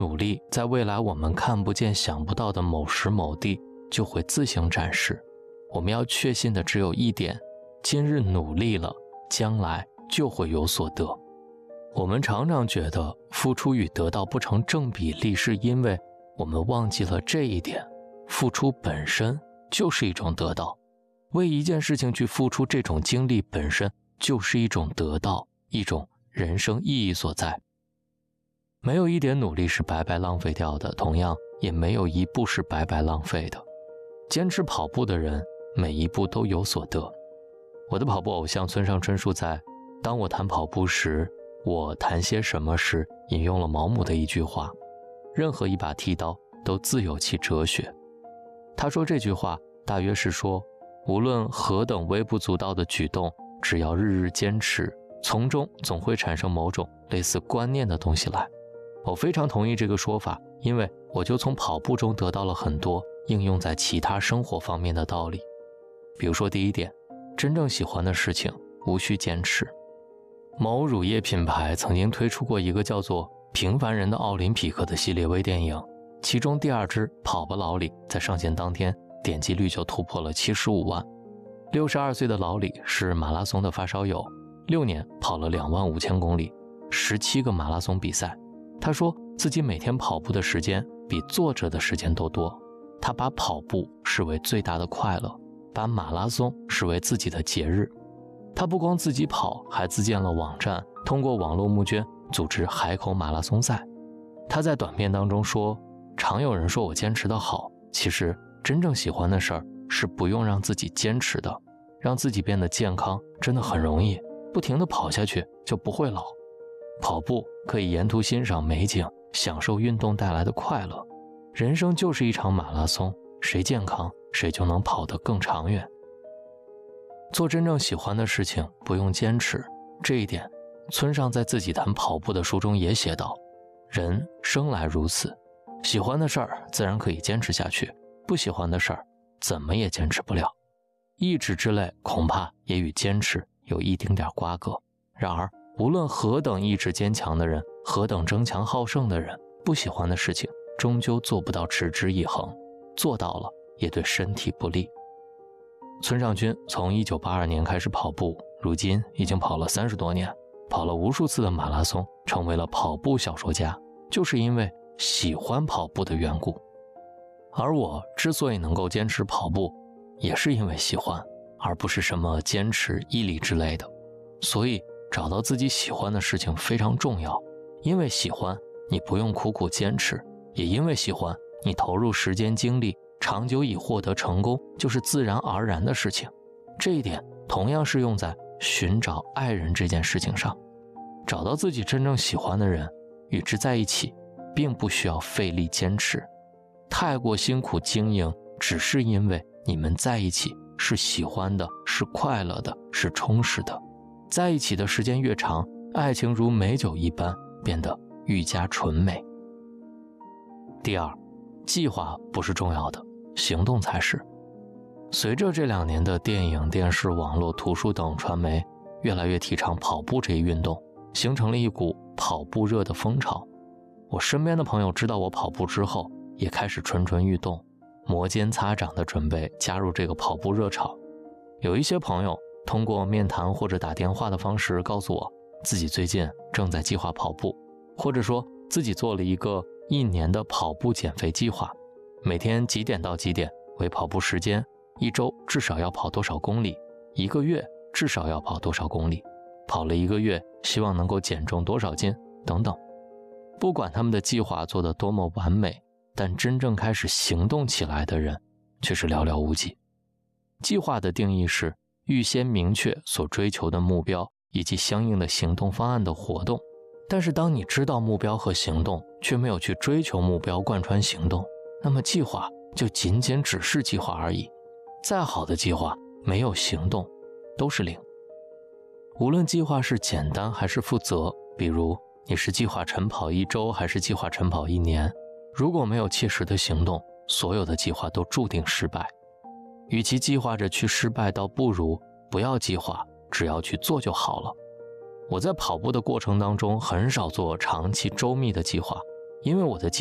努力在未来我们看不见想不到的某时某地就会自行展示。我们要确信的只有一点，今日努力了，将来就会有所得。我们常常觉得付出与得到不成正比例，是因为我们忘记了这一点，付出本身就是一种得到，为一件事情去付出，这种经历本身就是一种得到，一种人生意义所在。没有一点努力是白白浪费掉的，同样也没有一步是白白浪费的。坚持跑步的人，每一步都有所得。我的跑步偶像村上春树在《当我谈跑步时，我谈些什么时》引用了毛姆的一句话：任何一把剃刀都自有其哲学。他说这句话大约是说，无论何等微不足道的举动，只要日日坚持，从中总会产生某种类似观念的东西来。我非常同意这个说法，因为我就从跑步中得到了很多应用在其他生活方面的道理。比如说第一点，真正喜欢的事情无需坚持。某乳业品牌曾经推出过一个叫做《平凡人的奥林匹克》的系列微电影，其中第2支跑吧老李在上线当天点击率就突破了75万。62岁的老李是马拉松的发烧友，6年跑了25000公里，17个马拉松比赛。他说自己每天跑步的时间比坐着的时间都多，他把跑步视为最大的快乐，把马拉松视为自己的节日。他不光自己跑，还自建了网站，通过网络募捐组织海口马拉松赛。他在短片当中说，常有人说我坚持得好，其实真正喜欢的事儿是不用让自己坚持的，让自己变得健康真的很容易，不停地跑下去就不会老。跑步可以沿途欣赏美景，享受运动带来的快乐。人生就是一场马拉松，谁健康谁就能跑得更长远。做真正喜欢的事情不用坚持，这一点村上在自己谈跑步的书中也写道，人生来如此，喜欢的事儿自然可以坚持下去，不喜欢的事儿怎么也坚持不了。意志之类恐怕也与坚持有一丁点瓜葛。然而无论何等意志坚强的人，何等争强好胜的人，不喜欢的事情终究做不到持之以恒，做到了也对身体不利。村上君从1982年开始跑步，如今已经跑了30多年，跑了无数次的马拉松，成为了跑步小说家，就是因为喜欢跑步的缘故。而我之所以能够坚持跑步，也是因为喜欢，而不是什么坚持毅力之类的。所以找到自己喜欢的事情非常重要，因为喜欢你不用苦苦坚持，也因为喜欢你投入时间精力，长久以获得成功就是自然而然的事情。这一点同样是用在寻找爱人这件事情上。找到自己真正喜欢的人，与之在一起并不需要费力坚持，太过辛苦经营只是因为你们在一起是喜欢的，是快乐的，是充实的。在一起的时间越长，爱情如美酒一般变得愈加纯美。第二，计划不是重要的，行动才是。随着这2年的电影、电视、网络、图书等传媒越来越提倡跑步这一运动，形成了一股跑步热的风潮。我身边的朋友知道我跑步之后，也开始蠢蠢欲动，摩肩擦掌地准备加入这个跑步热潮。有一些朋友通过面谈或者打电话的方式告诉我，自己最近正在计划跑步，或者说自己做了一个1年的跑步减肥计划，每天几点到几点为跑步时间，1周至少要跑多少公里，1个月至少要跑多少公里，跑了1个月希望能够减重多少斤等等。不管他们的计划做得多么完美，但真正开始行动起来的人却是寥寥无几。计划的定义是预先明确所追求的目标以及相应的行动方案的活动，但是当你知道目标和行动，却没有去追求目标贯穿行动，那么计划就仅仅只是计划而已。再好的计划没有行动都是零。无论计划是简单还是负责，比如你是计划晨跑1周还是计划晨跑1年，如果没有切实的行动，所有的计划都注定失败。与其计划着去失败，倒不如不要计划，只要去做就好了。我在跑步的过程当中很少做长期周密的计划， 因为我的